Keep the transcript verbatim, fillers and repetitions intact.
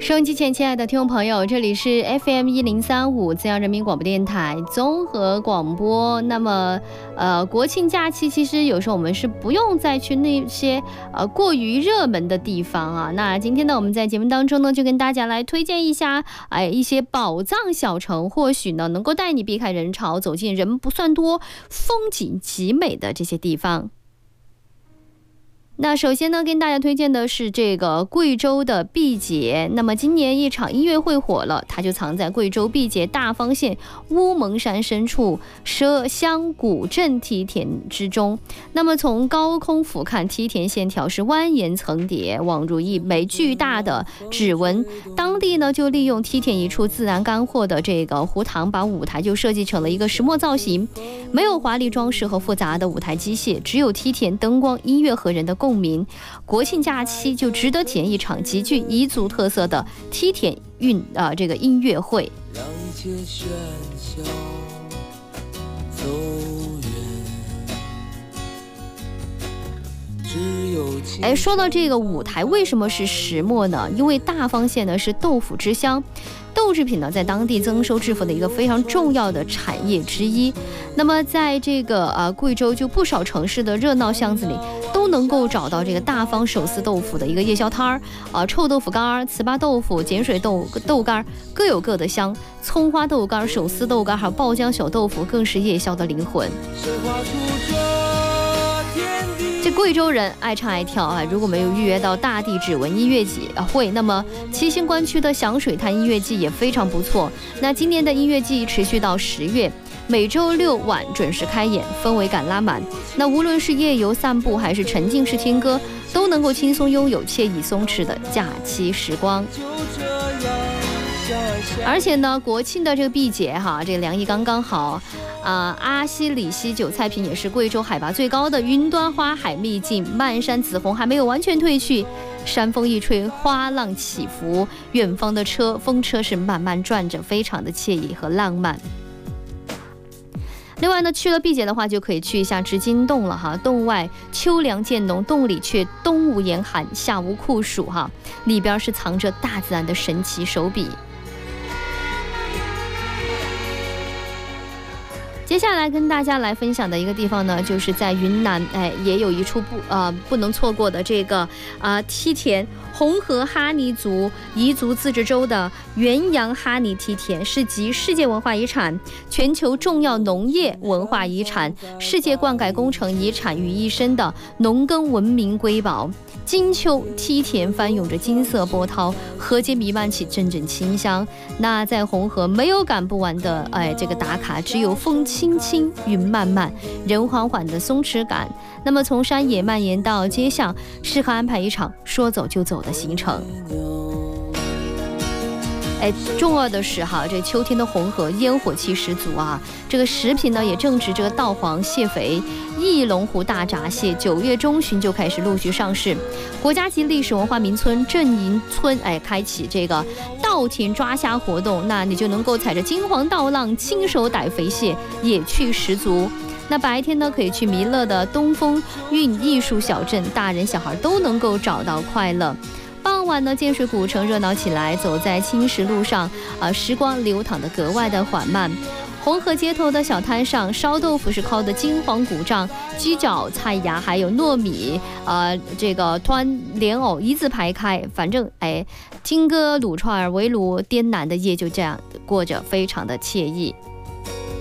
收音机前亲爱的听众朋友，这里是 F M 一零三五自阳人民广播电台综合广播。那么呃，国庆假期其实有时候我们是不用再去那些呃过于热门的地方啊。那今天呢，我们在节目当中呢，就跟大家来推荐一下哎一些宝藏小城，或许呢能够带你避开人潮，走进人不算多、风景极美的这些地方。那首先呢，跟大家推荐的是这个贵州的毕节。那么今年一场音乐会火了，它就藏在贵州毕节大方县乌蒙山深处麝香古镇梯田之中。那么从高空俯瞰，梯田线条是蜿蜒层叠，宛如一枚巨大的指纹。当地呢就利用梯田一处自然干涸的这个湖塘，把舞台就设计成了一个石磨造型，没有华丽装饰和复杂的舞台机械，只有梯田、灯光、音乐和人的共鸣。国庆假期就值得体验一场极具彝族特色的梯田运啊这个音乐会。让一切喧嚣走远。哎，说到这个舞台为什么是石磨呢？因为大方县呢是豆腐之乡，豆制品呢在当地增收致富的一个非常重要的产业之一。那么在这个呃贵州就不少城市的热闹巷子里都能够找到这个大方手撕豆腐的一个夜宵摊儿啊，臭豆腐干、糍粑豆腐、碱水豆豆干各有各的香，葱花豆干、手撕豆干还有爆浆小豆腐更是夜宵的灵魂。这贵州人爱唱爱跳啊！如果没有预约到大地指纹音乐季会，那么七星关区的响水滩音乐季也非常不错。那今年的音乐季持续到十月，每周六晚准时开演，氛围感拉满。那无论是夜游散步还是沉浸式听歌，都能够轻松拥有惬意松弛的假期时光。而且呢，国庆的这个毕节哈，这个凉意刚刚好。啊、呃，阿西里西韭菜坪也是贵州海拔最高的，云端花海秘境，漫山紫红还没有完全褪去，山风一吹，花浪起伏，远方的车风车是慢慢转着，非常的惬意和浪漫。另外呢，去了毕节的话，就可以去一下织金洞了哈。洞外秋凉渐浓，洞里却冬无严寒，夏无酷暑哈。里边是藏着大自然的神奇手笔。接下来跟大家来分享的一个地方呢，就是在云南，哎，也有一处不呃不能错过的这个啊、呃、梯田。红河哈尼族彝族自治州的元阳哈尼梯田是集世界文化遗产、全球重要农业文化遗产、世界灌溉工程遗产于一身的农耕文明瑰宝。金秋梯田翻涌着金色波涛，河间弥漫起阵阵清香。那在红河没有赶不完的哎这个打卡，只有风轻轻云漫漫，人缓缓的松弛感。那么从山野蔓延到街巷，适合安排一场说走就走的行程。哎，重要的是哈，这秋天的红河烟火气十足啊！这个食品呢也正值这个稻黄蟹肥，翼龙湖大闸蟹九月中旬就开始陆续上市。国家级历史文化名村镇营村哎开启这个稻田抓虾活动，那你就能够踩着金黄稻浪，亲手逮肥蟹，野趣十足。那白天呢，可以去弥勒的东风韵艺术小镇，大人小孩都能够找到快乐。傍晚呢，建水古城热闹起来，走在青石路上，啊，时光流淌得格外的缓慢。红河街头的小摊上，烧豆腐是靠的金黄古丈，鸡脚、菜芽还有糯米，呃，这个端莲藕一字排开，反正哎，听歌、撸串、围炉，滇南的夜就这样过着，非常的惬意。